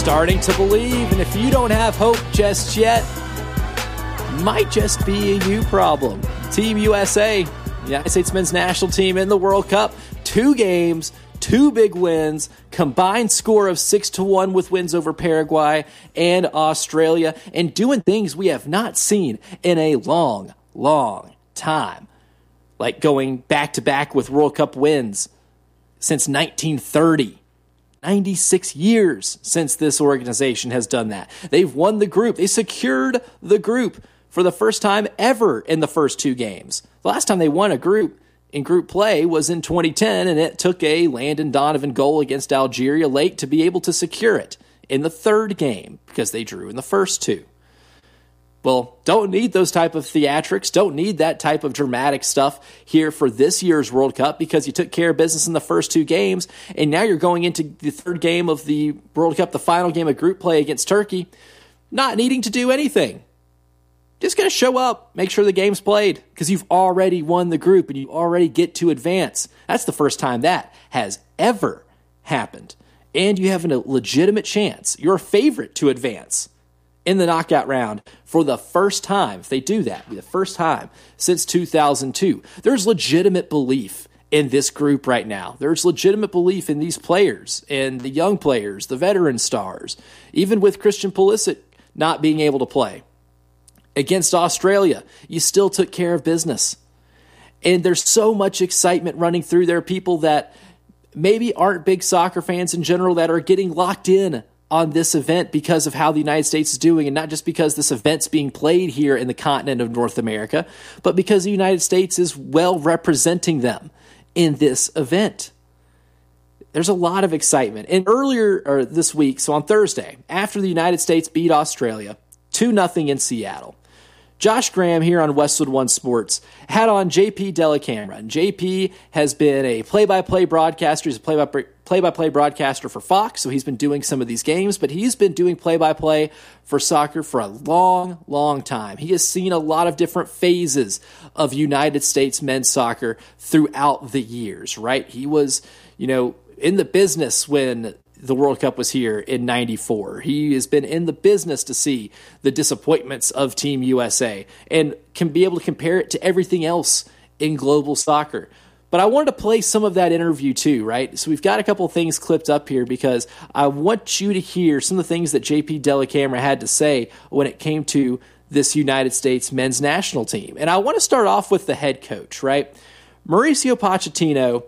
starting to believe, and if you don't have hope just yet, might just be a you problem. Team USA, United States men's national team in the World Cup, 2 games, 2 big wins, combined score of 6-1 with wins over Paraguay and Australia, and doing things we have not seen in a long, long time. Like going back-to-back with World Cup wins since 1930. 96 years since this organization has done that. They've won the group. They secured the group for the first time ever in the first 2 games. The last time they won a group in group play was in 2010, and it took a Landon Donovan goal against Algeria late to be able to secure it in the 3rd game because they drew in the first 2. Well, don't need those type of theatrics, don't need that type of dramatic stuff here for this year's World Cup because you took care of business in the first 2 games, and now you're going into the 3rd game of the World Cup, the final game of group play against Turkey, not needing to do anything. Just going to show up, make sure the game's played, because you've already won the group and you already get to advance. That's the first time that has ever happened. And you have a legitimate chance, your favorite to advance in the knockout round for the first time. If they do that, the first time since 2002. There's legitimate belief in this group right now. There's legitimate belief in these players, and the young players, the veteran stars, even with Christian Pulisic not being able to play. Against Australia, you still took care of business. And there's so much excitement running through there. People that maybe aren't big soccer fans in general that are getting locked in on this event because of how the United States is doing, and not just because this event's being played here in the continent of North America, but because the United States is well representing them in this event. There's a lot of excitement. And earlier this week, so on Thursday, after the United States beat Australia 2-0 in Seattle, Josh Graham here on Westwood One Sports had on JP Dellacamera. And JP has been a play-by-play broadcaster. He's a play-by-play broadcaster for Fox, so he's been doing some of these games, but he's been doing play-by-play for soccer for a long, long time. He has seen a lot of different phases of United States men's soccer throughout the years, right? He was, in the business when the World Cup was here in 94. He has been in the business to see the disappointments of Team USA and can be able to compare it to everything else in global soccer. But I wanted to play some of that interview too, right? So we've got a couple of things clipped up here because I want you to hear some of the things that JP Dellacamera had to say when it came to this United States men's national team. And I want to start off with the head coach, right? Mauricio Pochettino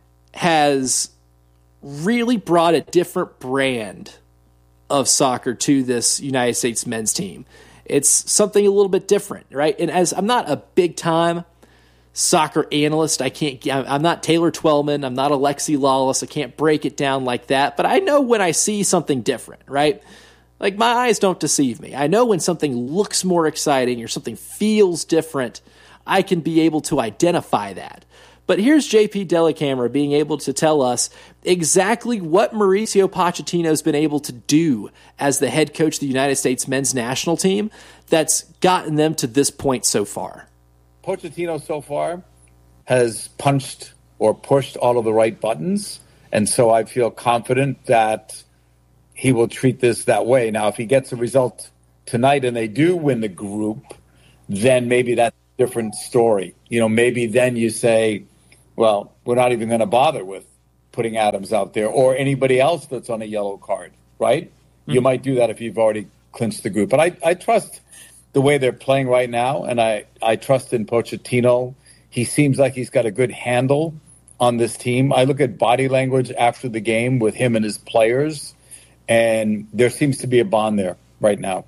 has really brought a different brand of soccer to this United States men's team. It's something a little bit different, right? And as I'm not a big-time soccer analyst, I'm not Taylor Twellman, I'm not Alexi Lawless, I can't break it down like that, but I know when I see something different, right? Like, my eyes don't deceive me. I know when something looks more exciting or something feels different, I can be able to identify that. But here's JP Dellacamera being able to tell us exactly what Mauricio Pochettino's been able to do as the head coach of the United States men's national team that's gotten them to this point so far. Pochettino so far has punched or pushed all of the right buttons, and so I feel confident that he will treat this that way. Now, if he gets a result tonight and they do win the group, then maybe that's a different story. Maybe then you say, well, we're not even going to bother with putting Adams out there or anybody else that's on a yellow card, right? Mm-hmm. You might do that if you've already clinched the group. But I trust the way they're playing right now, and I trust in Pochettino. He seems like he's got a good handle on this team. I look at body language after the game with him and his players, and there seems to be a bond there right now.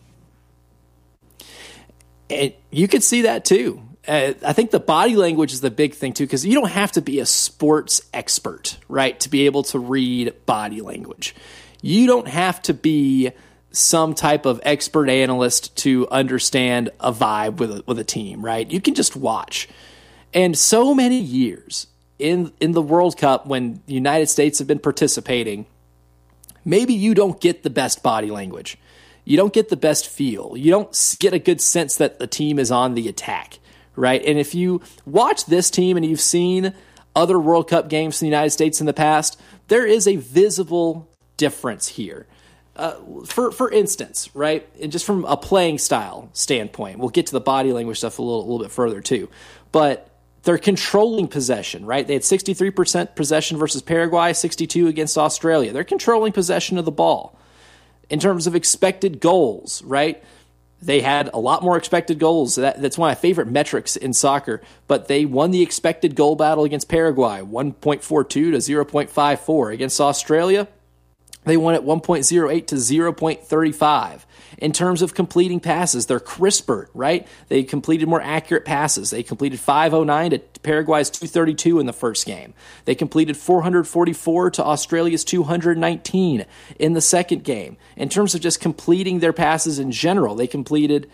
And you could see that too. I think the body language is the big thing too, because you don't have to be a sports expert, right, to be able to read body language. You don't have to be some type of expert analyst to understand a vibe with a team, right? You can just watch. And so many years in the World Cup when the United States have been participating, maybe you don't get the best body language. You don't get the best feel. You don't get a good sense that the team is on the attack, right? And if you watch this team and you've seen other World Cup games in the United States in the past, there is a visible difference here. For instance, right, and just from a playing style standpoint, we'll get to the body language stuff a little bit further too, but they're controlling possession, right? They had 63% possession versus Paraguay, 62 against Australia. They're controlling possession of the ball. In terms of expected goals, right, they had a lot more expected goals. That's one of my favorite metrics in soccer, but they won the expected goal battle against Paraguay, 1.42 to 0.54. Against Australia, they won at 1.08 to 0.35. In terms of completing passes, they're crisper, right? They completed more accurate passes. They completed 509 to Paraguay's 232 in the first game. They completed 444 to Australia's 219 in the second game. In terms of just completing their passes in general, they completed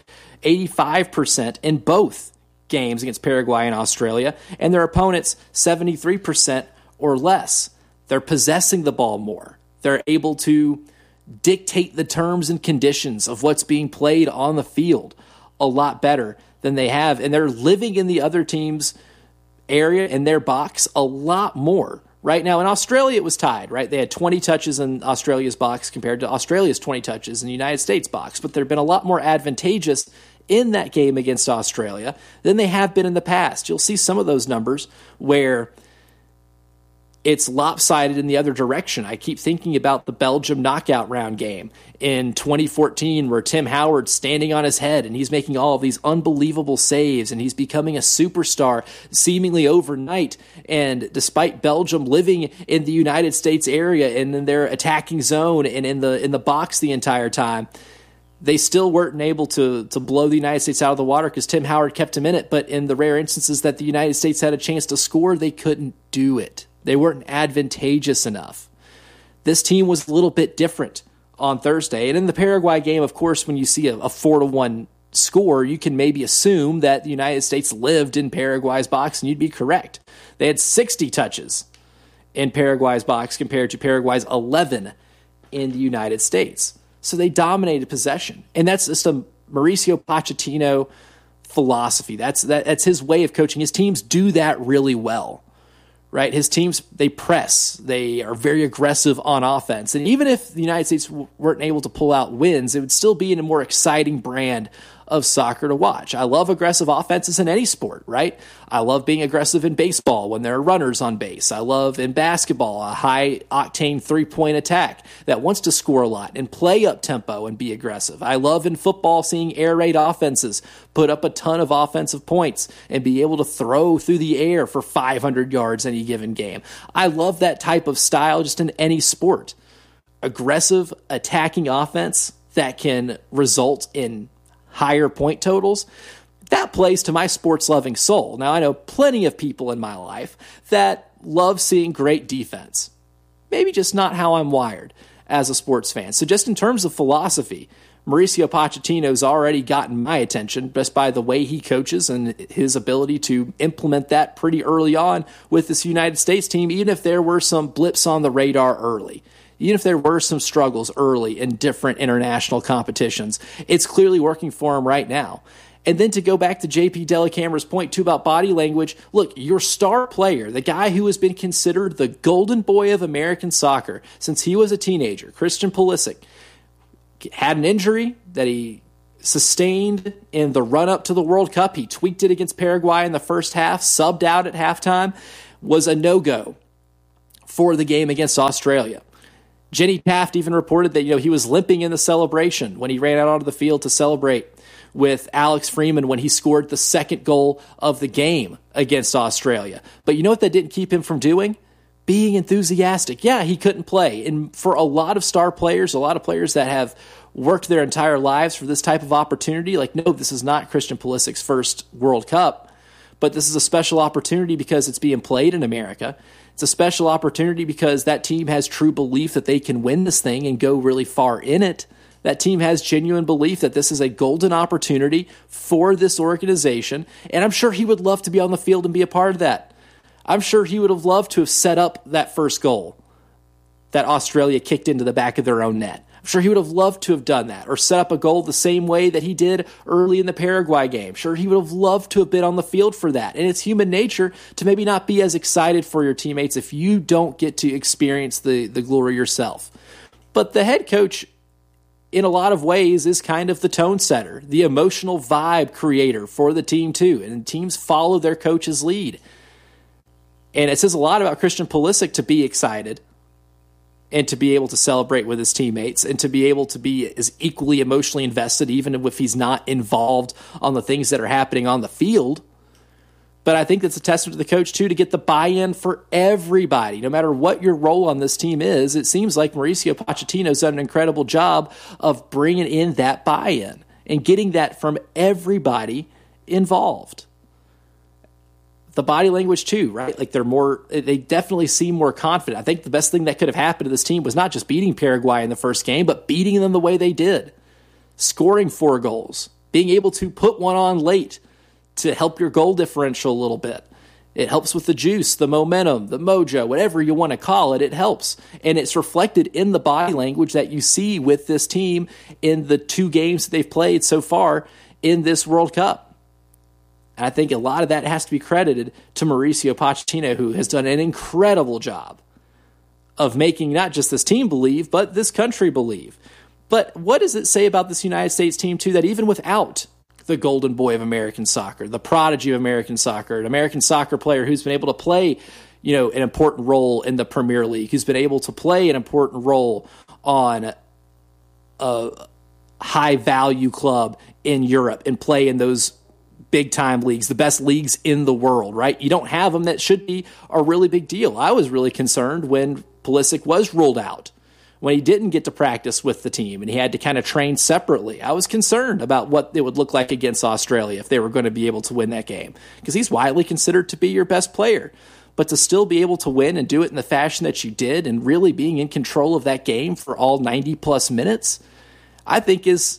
85% in both games against Paraguay and Australia, and their opponents 73% or less. They're possessing the ball more. They're able to dictate the terms and conditions of what's being played on the field a lot better than they have. And they're living in the other team's area, in their box, a lot more. Right now in Australia, it was tied, right? They had 20 touches in Australia's box compared to Australia's 20 touches in the United States box. But they've been a lot more advantageous in that game against Australia than they have been in the past. You'll see some of those numbers where it's lopsided in the other direction. I keep thinking about the Belgium knockout round game in 2014 where Tim Howard's standing on his head and he's making all of these unbelievable saves and he's becoming a superstar seemingly overnight. And despite Belgium living in the United States area and in their attacking zone and in the box the entire time, they still weren't able to blow the United States out of the water because Tim Howard kept him in it. But in the rare instances that the United States had a chance to score, they couldn't do it. They weren't advantageous enough. This team was a little bit different on Thursday. And in the Paraguay game, of course, when you see a 4-1 score, you can maybe assume that the United States lived in Paraguay's box, and you'd be correct. They had 60 touches in Paraguay's box compared to Paraguay's 11 in the United States. So they dominated possession. And that's just a Mauricio Pochettino philosophy. That's his way of coaching. His teams do that really well. Right, his teams, they press. They are very aggressive on offense. And even if the United States weren't able to pull out wins, it would still be in a more exciting brand of soccer to watch. I love aggressive offenses in any sport, right? I love being aggressive in baseball when there are runners on base. I love in basketball a high-octane three-point attack that wants to score a lot and play up-tempo and be aggressive. I love in football seeing air raid offenses put up a ton of offensive points and be able to throw through the air for 500 yards any given game. I love that type of style just in any sport. Aggressive, attacking offense that can result in higher point totals, that plays to my sports-loving soul. Now, I know plenty of people in my life that love seeing great defense. Maybe just not how I'm wired as a sports fan. So just in terms of philosophy, Mauricio Pochettino's already gotten my attention just by the way he coaches and his ability to implement that pretty early on with this United States team, even if there were some blips on the radar early. Even if there were some struggles early in different international competitions, it's clearly working for him right now. And then to go back to JP Delacamera's point, too, about body language, look, your star player, the guy who has been considered the golden boy of American soccer since he was a teenager, Christian Pulisic, had an injury that he sustained in the run-up to the World Cup. He tweaked it against Paraguay in the first half, subbed out at halftime, was a no-go for the game against Australia. Jenny Taft even reported that he was limping in the celebration when he ran out onto the field to celebrate with Alex Freeman when he scored the second goal of the game against Australia. But you know what that didn't keep him from doing? Being enthusiastic. Yeah, he couldn't play. And for a lot of star players, a lot of players that have worked their entire lives for this type of opportunity, no, this is not Christian Pulisic's first World Cup, but this is a special opportunity because it's being played in America. It's a special opportunity because that team has true belief that they can win this thing and go really far in it. That team has genuine belief that this is a golden opportunity for this organization, and I'm sure he would love to be on the field and be a part of that. I'm sure he would have loved to have set up that first goal that Australia kicked into the back of their own net. I'm sure he would have loved to have done that or set up a goal the same way that he did early in the Paraguay game. Sure, he would have loved to have been on the field for that. And it's human nature to maybe not be as excited for your teammates if you don't get to experience the glory yourself. But the head coach in a lot of ways, is kind of the tone setter, the emotional vibe creator for the team too. And teams follow their coach's lead. And it says a lot about Christian Pulisic to be excited and to be able to celebrate with his teammates and to be able to be as equally emotionally invested, even if he's not involved on the things that are happening on the field. But I think that's a testament to the coach, too, to get the buy-in for everybody. No matter what your role on this team is, it seems like Mauricio Pochettino's done an incredible job of bringing in that buy-in and getting that from everybody involved. The body language too, right? Like they definitely seem more confident. I think the best thing that could have happened to this team was not just beating Paraguay in the first game, but beating them the way they did. Scoring 4 goals, being able to put one on late to help your goal differential a little bit. It helps with the juice, the momentum, the mojo, whatever you want to call it, it helps. And it's reflected in the body language that you see with this team in the 2 games that they've played so far in this World Cup. And I think a lot of that has to be credited to Mauricio Pochettino, who has done an incredible job of making not just this team believe, but this country believe. But what does it say about this United States team, too, that even without the golden boy of American soccer, the prodigy of American soccer, an American soccer player who's been able to play, an important role in the Premier League, who's been able to play an important role on a high-value club in Europe and play in those big-time leagues, the best leagues in the world, right? You don't have them. That should be a really big deal. I was really concerned when Pulisic was ruled out, when he didn't get to practice with the team and he had to kind of train separately. I was concerned about what it would look like against Australia if they were going to be able to win that game, because he's widely considered to be your best player. But to still be able to win and do it in the fashion that you did and really being in control of that game for all 90-plus minutes, I think is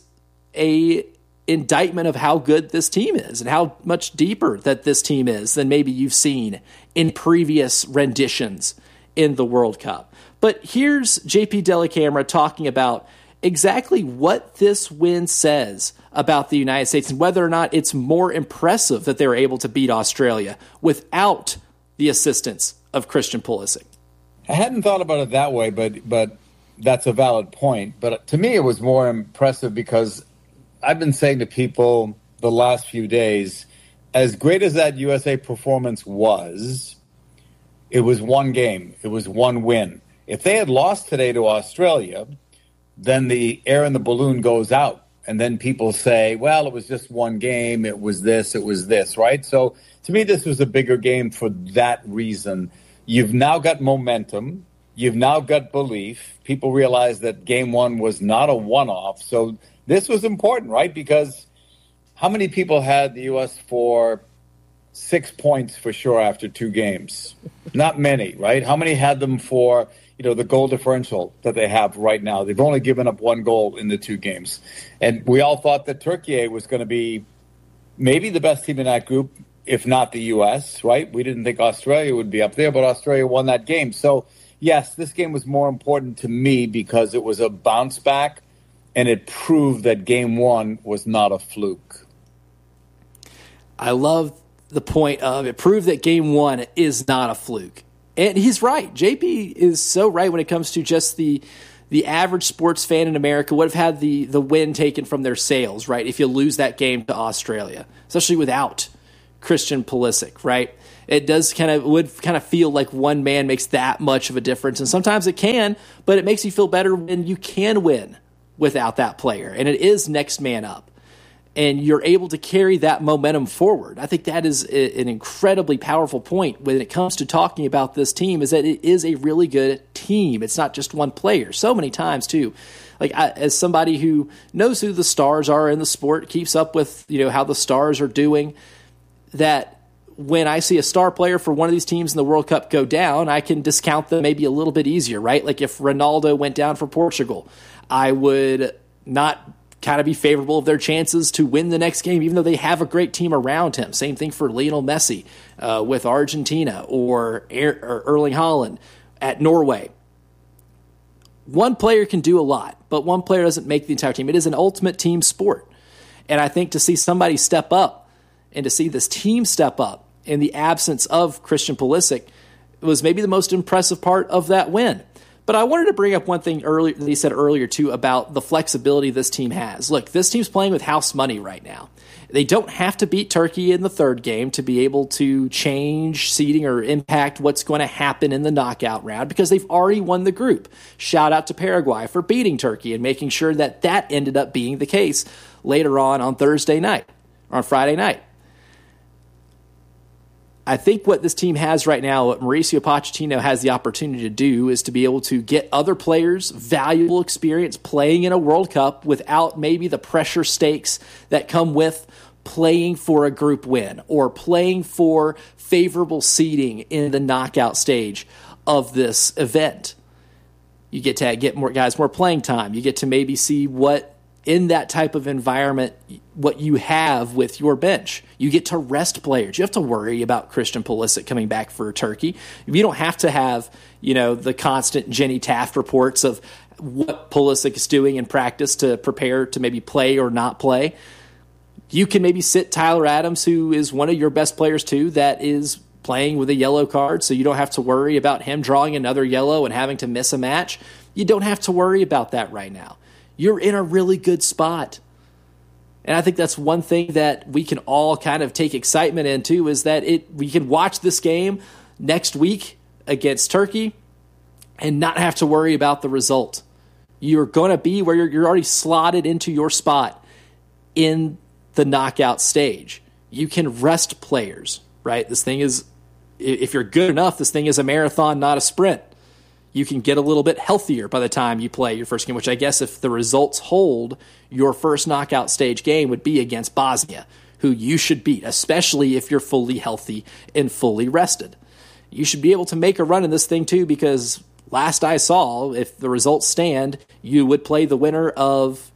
a indictment of how good this team is and how much deeper that this team is than maybe you've seen in previous renditions in the World Cup. But here's JP Dellacamera talking about exactly what this win says about the United States and whether or not it's more impressive that they were able to beat Australia without the assistance of Christian Pulisic. I hadn't thought about it that way, but that's a valid point. But to me, it was more impressive because I've been saying to people the last few days, as great as that USA performance was, it was one game. It was one win. If they had lost today to Australia, then the air in the balloon goes out. And then people say, well, it was just one game. It was this, right? So to me, this was a bigger game for that reason. You've now got momentum. You've now got belief. People realize that game 1 was not a one-off. So this was important, right? Because how many people had the U.S. for 6 points for sure after 2 games? Not many, right? How many had them for, the goal differential that they have right now? They've only given up 1 goal in the 2 games. And we all thought that Turkey was going to be maybe the best team in that group, if not the U.S., right? We didn't think Australia would be up there, but Australia won that game. So, yes, this game was more important to me because it was a bounce back. And it proved that game 1 was not a fluke. I love the point of it proved that game 1 is not a fluke. And he's right. JP is so right when it comes to just the average sports fan in America would have had the win taken from their sails, right, if you lose that game to Australia, especially without Christian Pulisic, right? It would kind of feel like one man makes that much of a difference. And sometimes it can, but it makes you feel better when you can win without that player, and it is next man up, and you're able to carry that momentum forward. I think that is an incredibly powerful point when it comes to talking about this team, is that it is a really good team. It's not just one player. So many times, too, as somebody who knows who the stars are in the sport, keeps up with how the stars are doing, that when I see a star player for one of these teams in the World Cup go down, I can discount them maybe a little bit easier, right? Like if Ronaldo went down for Portugal, I would not kind of be favorable of their chances to win the next game, even though they have a great team around him. Same thing for Lionel Messi with Argentina or Erling Haaland at Norway. One player can do a lot, but one player doesn't make the entire team. It is an ultimate team sport. And I think to see somebody step up and to see this team step up in the absence of Christian Pulisic was maybe the most impressive part of that win. But I wanted to bring up one thing earlier that he said earlier, too, about the flexibility this team has. Look, this team's playing with house money right now. They don't have to beat Turkey in the third game to be able to change seeding or impact what's going to happen in the knockout round because they've already won the group. Shout out to Paraguay for beating Turkey and making sure that that ended up being the case later on Thursday night or on Friday night. I think what this team has right now, what Mauricio Pochettino has the opportunity to do, is to be able to get other players valuable experience playing in a World Cup without maybe the pressure stakes that come with playing for a group win or playing for favorable seeding in the knockout stage of this event. You get to get more guys more playing time. You get to maybe see what in that type of environment, what you have with your bench. You get to rest players. You have to worry about Christian Pulisic coming back for Turkey. You don't have to have, the constant Jenny Taft reports of what Pulisic is doing in practice to prepare to maybe play or not play. You can maybe sit Tyler Adams, who is one of your best players too, that is playing with a yellow card, so you don't have to worry about him drawing another yellow and having to miss a match. You don't have to worry about that right now. You're in a really good spot. And I think that's one thing that we can all kind of take excitement into is that we can watch this game next week against Turkey and not have to worry about the result. You're going to be where you're already slotted into your spot in the knockout stage. You can rest players, right? This thing is, if you're good enough, this thing is a marathon, not a sprint. You can get a little bit healthier by the time you play your first game, which I guess if the results hold, your first knockout stage game would be against Bosnia, who you should beat, especially if you're fully healthy and fully rested. You should be able to make a run in this thing too, because last I saw, if the results stand, you would play the winner of,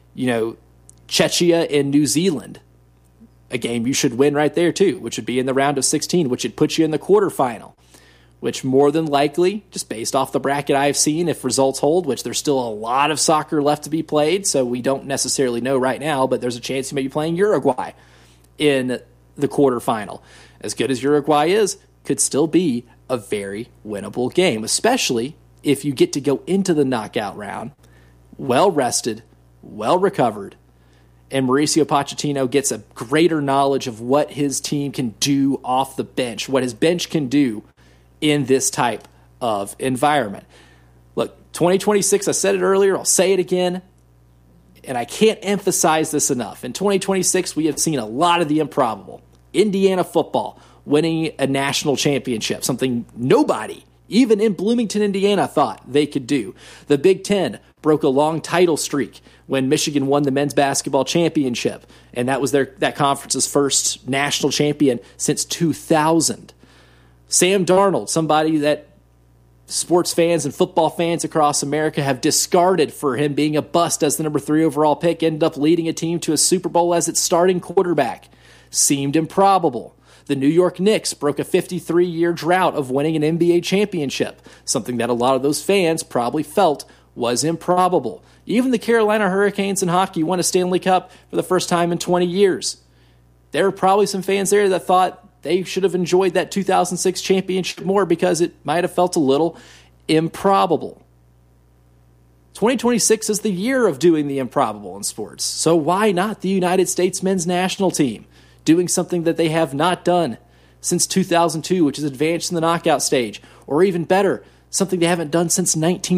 Czechia and New Zealand. A game you should win right there too, which would be in the round of 16, which would put you in the quarterfinal. Which more than likely, just based off the bracket I've seen, if results hold, which there's still a lot of soccer left to be played, so we don't necessarily know right now, but there's a chance you may be playing Uruguay in the quarterfinal. As good as Uruguay is, could still be a very winnable game, especially if you get to go into the knockout round well-rested, well-recovered, and Mauricio Pochettino gets a greater knowledge of what his team can do off the bench, what his bench can do in this type of environment. Look, 2026, I said it earlier, I'll say it again, and I can't emphasize this enough. In 2026, we have seen a lot of the improbable. Indiana football winning a national championship, something nobody, even in Bloomington, Indiana, thought they could do. The Big Ten broke a long title streak when Michigan won the men's basketball championship, and that was that conference's first national champion since 2000. Sam Darnold, somebody that sports fans and football fans across America have discarded for him being a bust as the number 3 overall pick, ended up leading a team to a Super Bowl as its starting quarterback. Seemed improbable. The New York Knicks broke a 53-year drought of winning an NBA championship, something that a lot of those fans probably felt was improbable. Even the Carolina Hurricanes in hockey won a Stanley Cup for the first time in 20 years. There were probably some fans there that thought they should have enjoyed that 2006 championship more because it might have felt a little improbable. 2026 is the year of doing the improbable in sports. So why not the United States men's national team doing something that they have not done since 2002, which is advanced in the knockout stage, or even better, something they haven't done since